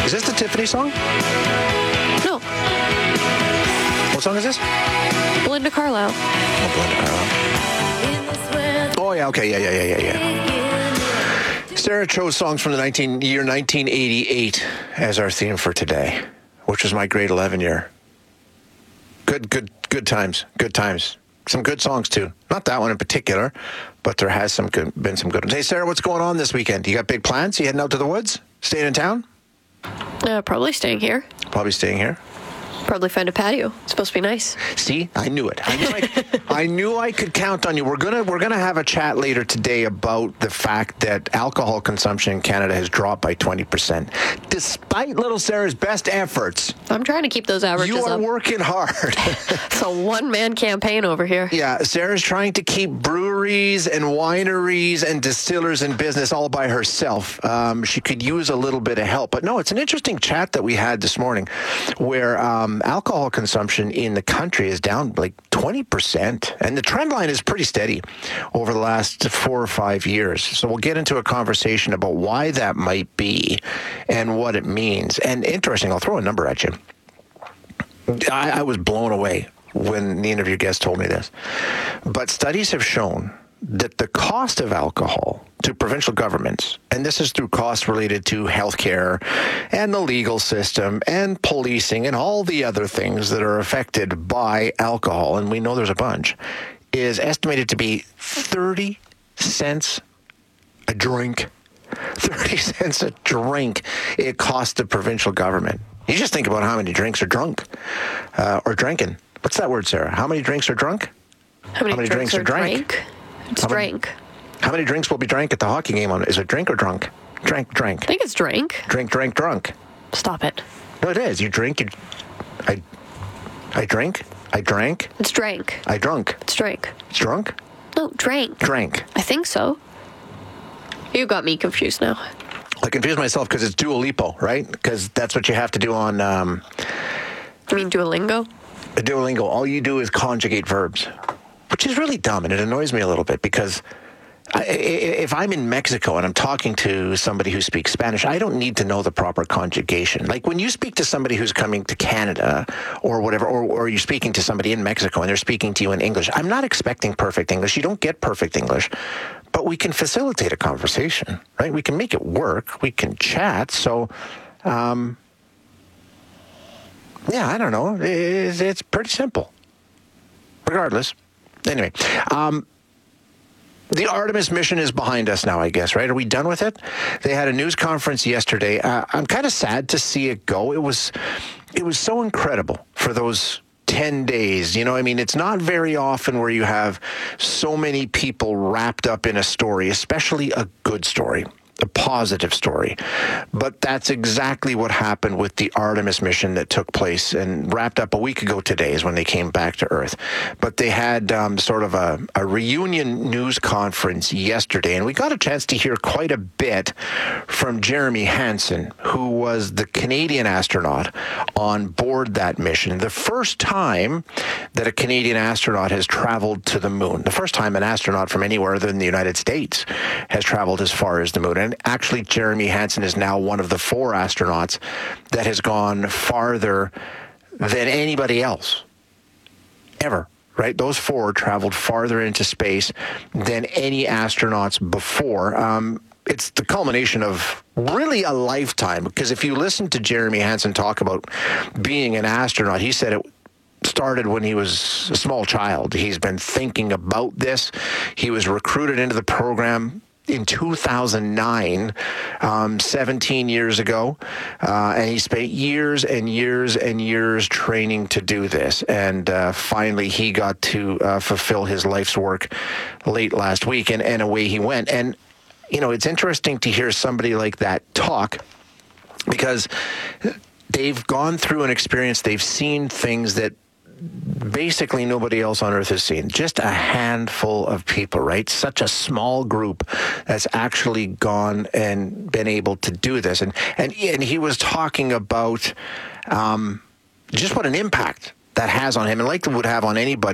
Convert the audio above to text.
Is this the Tiffany song? No. What song is this? Belinda Carlisle. Oh, Belinda Carlisle. Oh, yeah, okay, yeah. Sarah chose songs from the year 1988 as our theme for today, which was my grade 11 year. Good times. Some good songs, too. Not that one in particular, but there has been some good ones. Hey, Sarah, what's going on this weekend? You got big plans? You heading out to the woods? Staying in town? Probably staying here. Probably staying here. Probably find a patio. It's supposed to be nice. See, I knew it. I knew I could count on you. We're gonna have a chat later today about the fact that alcohol consumption in Canada has dropped by 20%, despite little Sarah's best efforts. I'm trying to keep those averages You are up. working hard. It's a one-man campaign over here. Yeah, Sarah's trying to keep breweries and wineries and distillers in business all by herself. She could use a little bit of help. But no, it's an interesting chat that we had this morning where alcohol consumption in the country is down like 20%. And the trend line is pretty steady over the last 4 or 5 years. So we'll get into a conversation about why that might be and what it means. And interesting, I'll throw a number at you. I was blown away when the interview guest told me this. But studies have shown that the cost of alcohol to provincial governments, and this is through costs related to healthcare and the legal system and policing and all the other things that are affected by alcohol, and we know there's a bunch, is estimated to be 30 cents a drink. 30 cents a drink it costs the provincial government. You just think about how many drinks are drunk or drinking. What's that word, Sarah? How many drinks are drunk? How many drinks are drank? It's drank. How many drinks will be drank at the hockey game? Is it drink or drunk? Drank. I think it's drank. Drunk. Stop it. No, it is. You drink. I drink. I drank. It's drank. I drunk. It's drank. It's drunk? No, drank. Drank. I think so. You got me confused now. I confused myself because it's Duolingo, right? Because that's what you have to do on... You mean Duolingo? Duolingo. All you do is conjugate verbs, which is really dumb, and it annoys me a little bit because if I'm in Mexico and I'm talking to somebody who speaks Spanish, I don't need to know the proper conjugation. Like when you speak to somebody who's coming to Canada or whatever, or you're speaking to somebody in Mexico and they're speaking to you in English, I'm not expecting perfect English. You don't get perfect English, but we can facilitate a conversation, right? We can make it work. We can chat. So, yeah, I don't know. It's pretty simple. Regardless. Anyway, the Artemis mission is behind us now, I guess, right? Are we done with it? They had a news conference yesterday. I'm kind of sad to see it go. It was so incredible for those 10 days. You know, I mean, it's not very often where you have so many people wrapped up in a story, especially a good story. A positive story. But that's exactly what happened with the Artemis mission that took place and wrapped up a week ago today is when they came back to Earth. But they had sort of a reunion news conference yesterday, and we got a chance to hear quite a bit from Jeremy Hansen, who was the Canadian astronaut on board that mission. The first time that a Canadian astronaut has traveled to the moon. The first time an astronaut from anywhere other than the United States has traveled as far as the moon. And actually, Jeremy Hansen is now one of the 4 astronauts that has gone farther than anybody else ever, right? Those 4 traveled farther into space than any astronauts before. It's the culmination of really a lifetime, because if you listen to Jeremy Hansen talk about being an astronaut, he said it started when he was a small child. He's been thinking about this. He was recruited into the program in 2009, 17 years ago, and he spent years and years and years training to do this. And finally, he got to fulfill his life's work late last week, and away he went. And, you know, it's interesting to hear somebody like that talk because they've gone through an experience, they've seen things that basically nobody else on Earth has seen. Just a handful of people, right? Such a small group that's actually gone and been able to do this. And he was talking about just what an impact that has on him, and like it would have on anybody